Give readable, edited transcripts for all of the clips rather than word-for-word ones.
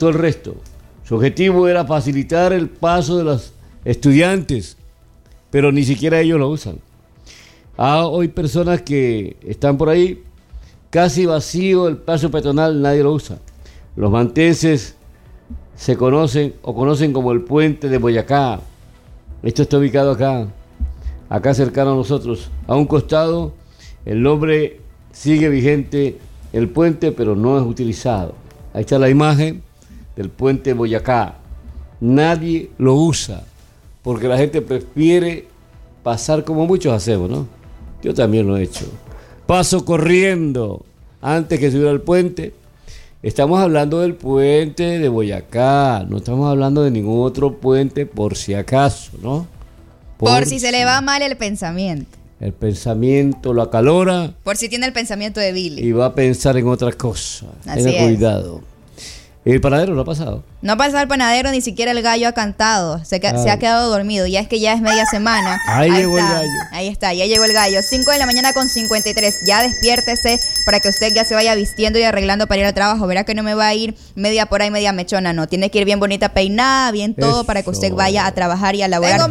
todo el resto. Su objetivo era facilitar el paso de los estudiantes, pero ni siquiera ellos lo usan. Hoy personas que están por ahí, casi vacío el paso peatonal, nadie lo usa. Los mantenses se conocen como el puente de Boyacá. Esto está ubicado acá cercano a nosotros. A un costado, el nombre sigue vigente, el puente, pero no es utilizado. Ahí está la imagen del puente Boyacá. Nadie lo usa, porque la gente prefiere pasar como muchos hacemos, ¿no? Yo también lo he hecho. Paso corriendo antes que subir al puente. Estamos hablando del puente de Boyacá, no estamos hablando de ningún otro puente por si acaso, ¿no? Por si se le va mal el pensamiento. El pensamiento lo acalora. Por si tiene el pensamiento de Billy. Y va a pensar en otras cosas. Así Tenga es. Cuidado. El panadero no ha pasado. No ha pasado el panadero, ni siquiera el gallo ha cantado. Se ha quedado dormido. Ya es que ya es media semana. Ahí llegó el gallo. Ahí está, ya llegó el gallo. 5 de la mañana con 53. Ya despiértese para que usted ya se vaya vistiendo y arreglando para ir al trabajo. Verá que no me va a ir media por ahí, media mechona. No, tiene que ir bien bonita, peinada, bien todo. Eso. Para que usted vaya a trabajar y a laborar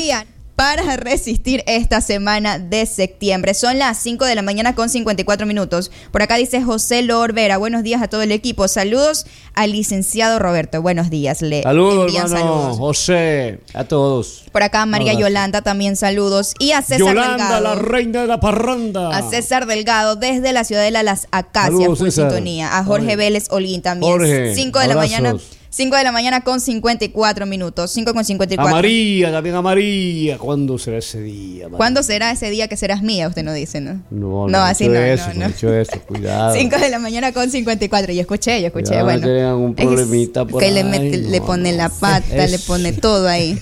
para resistir esta semana de septiembre. Son las 5 de la mañana con 54 minutos. Por acá dice José Lorbera, buenos días a todo el equipo. Saludos al licenciado Roberto. Buenos días. Saludos, hermano José, a todos. Por acá María Yolanda también saludos. Y a César Yolanda, Delgado. la reina de la parranda. A César Delgado desde la ciudadela Las Acacias. Saludos, por César. sintonía. A Jorge Vélez Holguín también. Jorge, 5 de la abrazos. mañana. 5 de la mañana con 54 minutos. 5 con 54. A María, también a María. ¿Cuándo será ese día, María? ¿Cuándo será ese día que serás mía? Usted no dice, ¿no? No, así no. he hecho eso, cuidado. 5 de la mañana con 54. Yo escuché, Cuidado, bueno. que tengan un problemita por que ahí. le pone la pata, le pone todo ahí.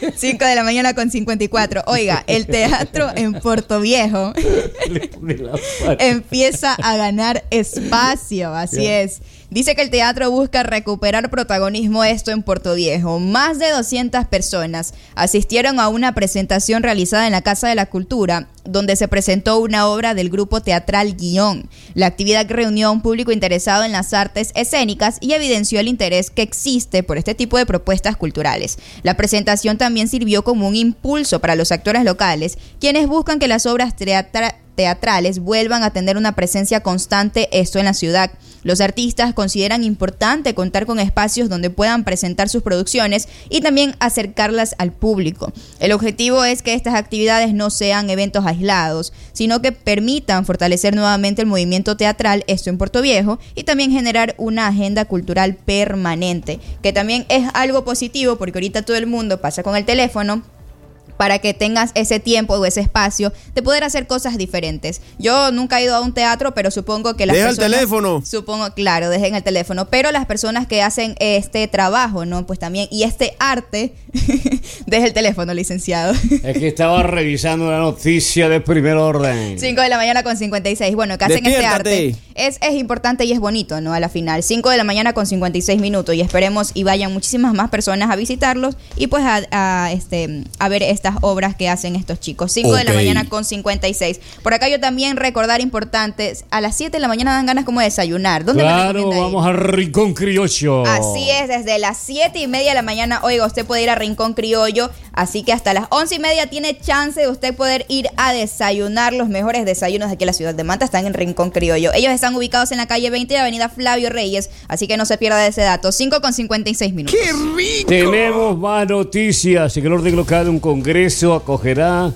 5 de la mañana con 54. Oiga, el teatro en Puerto Viejo Le pone la pata. empieza a ganar espacio, así es. Dice que el teatro busca recuperar protagonismo esto en Puerto Viejo. Más de 200 personas asistieron a una presentación realizada en la Casa de la Cultura, donde se presentó una obra del grupo teatral Guión. La actividad reunió a un público interesado en las artes escénicas y evidenció el interés que existe por este tipo de propuestas culturales. La presentación también sirvió como un impulso para los actores locales, quienes buscan que las obras teatrales vuelvan a tener una presencia constante esto en la ciudad. Los artistas consideran importante contar con espacios donde puedan presentar sus producciones y también acercarlas al público. El objetivo es que estas actividades no sean eventos aislados, sino que permitan fortalecer nuevamente el movimiento teatral, esto en Puerto Viejo, y también generar una agenda cultural permanente, que también es algo positivo porque ahorita todo el mundo pasa con el teléfono, para que tengas ese tiempo o ese espacio de poder hacer cosas diferentes. Yo nunca he ido a un teatro, pero supongo que las personas... Deja el teléfono. Supongo, claro, dejen el teléfono. Pero las personas que hacen este trabajo, ¿no? Pues también, y este arte, deja el teléfono, licenciado. Es que estaba revisando la noticia de primer orden. 5 de la mañana con 56. Bueno, que hacen este arte. Es importante y es bonito, ¿no? A la final. 5 de la mañana con 56 minutos. Y esperemos y vayan muchísimas más personas a visitarlos y pues a ver estas obras que hacen estos chicos. 5 de la mañana con 56. Por acá yo también recordar importantes. A las 7 de la mañana dan ganas como de desayunar. ¿Dónde Claro, vamos al Rincón Criollo. Así es, desde las 7:30 de la mañana, oiga, usted puede ir a Rincón Criollo, así que hasta las 11:30 tiene chance de usted poder ir a desayunar. Los mejores desayunos de aquí en la ciudad de Manta están en Rincón Criollo. Ellos están ubicados en la calle 20 de Avenida Flavio Reyes, así que no se pierda de ese dato. 5 con 56 minutos. ¡Qué rico! Tenemos más noticias. En el orden local, un congreso acogerá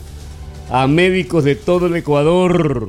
a médicos de todo el Ecuador.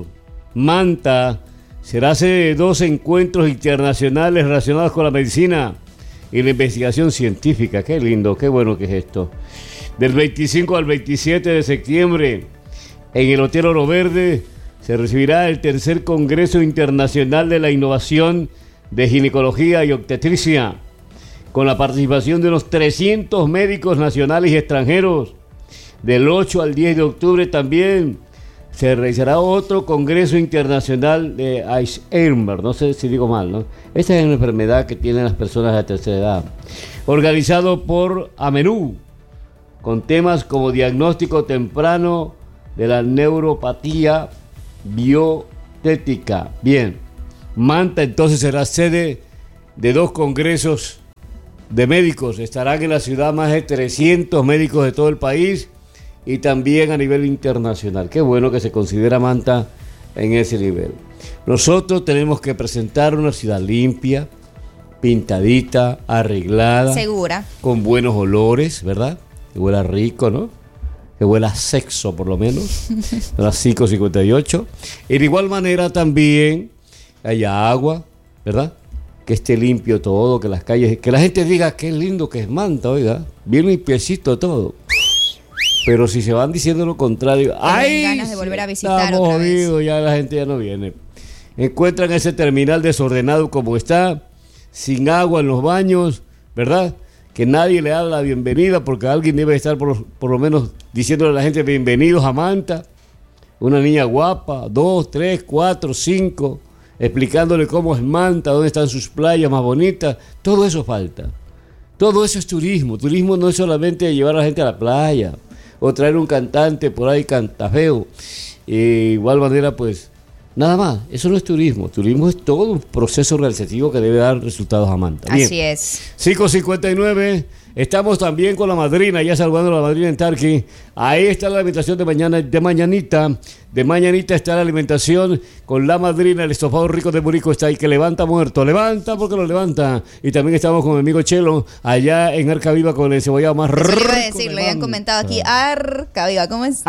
Manta será sede de 2 encuentros internacionales relacionados con la medicina y la investigación científica. Qué lindo, qué bueno que es esto. Del 25 al 27 de septiembre, en el Hotel Oro Verde, se recibirá el tercer Congreso Internacional de la Innovación de Ginecología y Obstetricia, con la participación de unos 300 médicos nacionales y extranjeros. Del 8 al 10 de octubre también se realizará otro Congreso Internacional de Alzheimer, no sé si digo mal, ¿no? Esta es una enfermedad que tienen las personas de tercera edad, organizado por AMENU, con temas como diagnóstico temprano de la neuropatía biotética. Bien, Manta entonces será sede de 2 congresos de médicos. Estarán en la ciudad más de 300 médicos de todo el país y también a nivel internacional. Qué bueno que se considera Manta en ese nivel. Nosotros tenemos que presentar una ciudad limpia, pintadita, arreglada, segura, con buenos olores, ¿verdad? Que huela rico, ¿no? Que huela a sexo, por lo menos. A las 5:58. Y de igual manera también haya agua, ¿verdad? Que esté limpio todo, que las calles, que la gente diga qué lindo que es Manta, oiga, bien limpiecito todo. Pero si se van diciendo lo contrario, ¡ay! Ganas de volver a visitar estamos otra vez. jodidos, ya la gente ya no viene. Encuentran ese terminal desordenado como está, sin agua en los baños, ¿verdad? Que nadie le da la bienvenida porque alguien debe estar por lo menos diciéndole a la gente bienvenidos a Manta. Una niña guapa, 2, 3, 4, 5, explicándole cómo es Manta, dónde están sus playas más bonitas. Todo eso falta. Todo eso es turismo. Turismo no es solamente llevar a la gente a la playa o traer un cantante por ahí cantafeo. Igual manera, pues, nada más. Eso no es turismo. Turismo es todo un proceso realizativo que debe dar resultados a Manta. Bien. Así es. 5:59. Estamos también con la madrina, ya saludando a la madrina en Tarqui. Ahí está la alimentación de mañanita. De mañanita está la alimentación con la madrina. El estofado rico de Burico está ahí, que levanta muerto. Levanta porque lo levanta. Y también estamos con mi amigo Chelo, allá en Arca Viva, con el cebollado más rico. Eso iba a decir, lo habían comentado aquí. Arca Viva, ¿cómo es?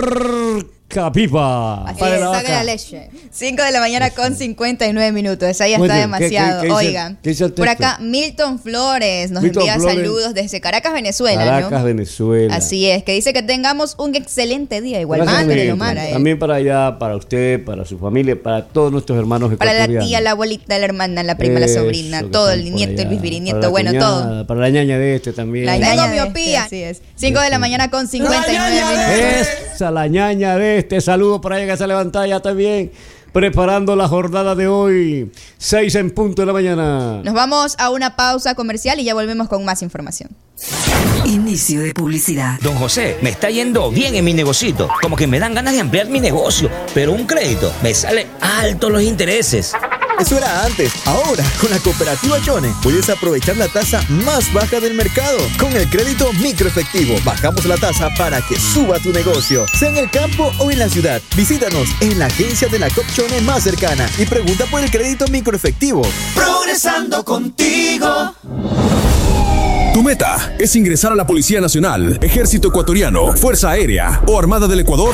Arca Viva. Así es, saca la leche. 5 de la mañana con 59 minutos. Esa ya está demasiado. ¿Qué dice, oigan, ¿qué dice el texto? por acá Milton Flores nos Milton envía Flores, saludos desde Caracas, Venezuela. Caracas, ¿no? Venezuela. Así es, que dice que tengamos un excelente día. Igual, Gracias, mándale Milton. nomás a él. También para allá, para usted, para su familia, para todos nuestros hermanos Para ecuatorianos. la tía, la abuelita, la hermana, la prima, la sobrina, Eso, que todo, están el por nieto, el allá. bisnieto, Para la bueno, cuñada, todo. Para la ñaña de este también. La Tengo ñaña de miopía. así es. 5 de la mañana con 59 minutos. Esa, la ñaña de este. Saludos para ella que se levanta ya también. Preparando la jornada de hoy. 6 en punto de la mañana. Nos vamos a una pausa comercial y ya volvemos con más información. Inicio de publicidad. Don José, me está yendo bien en mi negocito. Como que me dan ganas de ampliar mi negocio. Pero un crédito, me sale alto los intereses. Eso era antes. Ahora, con la cooperativa Chone, puedes aprovechar la tasa más baja del mercado. Con el crédito microefectivo, bajamos la tasa para que suba tu negocio. Sea en el campo o en la ciudad. Visítanos en la agencia de la COP Chone más cercana y pregunta por el crédito microefectivo. Progresando contigo. Tu meta es ingresar a la Policía Nacional, Ejército Ecuatoriano, Fuerza Aérea o Armada del Ecuador.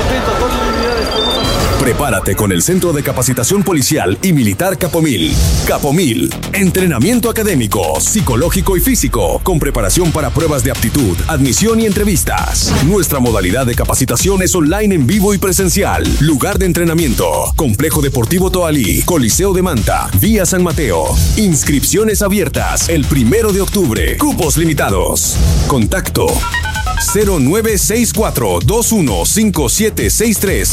Prepárate con el Centro de Capacitación Policial y Militar Capomil. Capomil, entrenamiento académico, psicológico y físico, con preparación para pruebas de aptitud, admisión y entrevistas. Nuestra modalidad de capacitación es online en vivo y presencial. Lugar de entrenamiento, Complejo Deportivo Toalí, Coliseo de Manta, Vía San Mateo. Inscripciones abiertas el 1 de octubre. Cupos limitados. Contacto 0964-215763,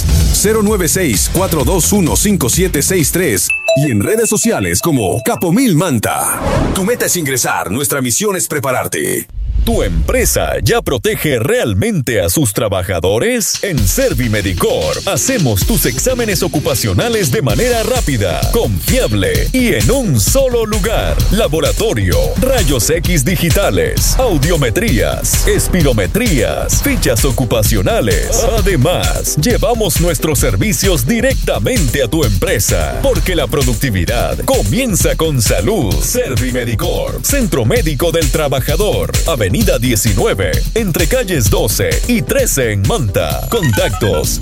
0964-215763 y en redes sociales como Capomil Manta. Tu meta es ingresar, nuestra misión es prepararte. ¿Tu empresa ya protege realmente a sus trabajadores? En Servimedicor hacemos tus exámenes ocupacionales de manera rápida, confiable y en un solo lugar. Laboratorio, rayos X digitales, audiometrías, espirometrías, fichas ocupacionales. Además, llevamos nuestros servicios directamente a tu empresa, porque la productividad comienza con salud. Servimedicor, Centro Médico del Trabajador, Avenida 19, entre calles 12 y 13 en Manta. Contactos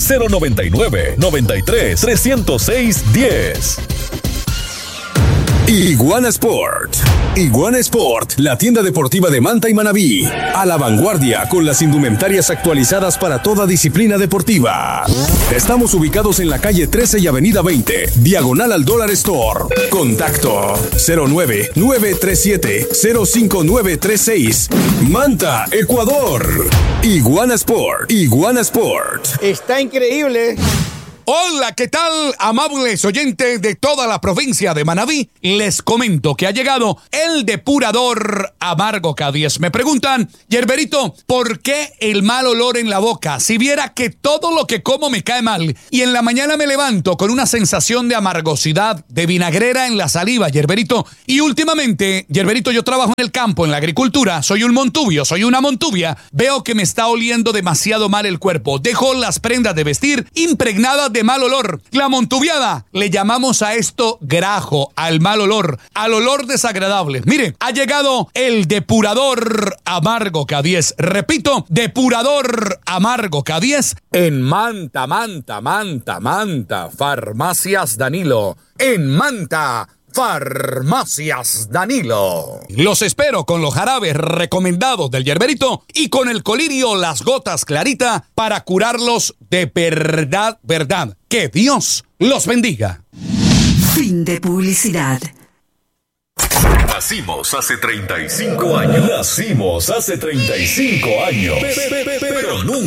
099-93-306-10. Iguana Sport. Iguana Sport, la tienda deportiva de Manta y Manabí. A la vanguardia con las indumentarias actualizadas para toda disciplina deportiva. Estamos ubicados en la calle 13 y avenida 20, diagonal al Dollar Store. Contacto 09-937-05936. Manta, Ecuador. Iguana Sport. Iguana Sport. Está increíble. Hola, ¿qué tal, amables oyentes de toda la provincia de Manabí? Les comento que ha llegado el depurador Amargo K10. Me preguntan, Yerberito, ¿por qué el mal olor en la boca? Si viera que todo lo que como me cae mal y en la mañana me levanto con una sensación de amargosidad, de vinagrera en la saliva, Yerberito. Y últimamente, Yerberito, yo trabajo en el campo, en la agricultura, soy un montubio, soy una montubia. Veo que me está oliendo demasiado mal el cuerpo. Dejo las prendas de vestir impregnadas de mal olor. La montubiada, le llamamos a esto grajo, al mal olor, al olor desagradable. Mire, ha llegado el depurador Amargo K10. Repito, depurador Amargo K10 en Manta, Farmacias Danilo. En Manta, Farmacias Danilo. Los espero con los jarabes recomendados del Yerberito y con el colirio Las Gotas Clarita para curarlos de verdad. Que Dios los bendiga. Fin de publicidad. Nacimos hace 35 años. Pero nunca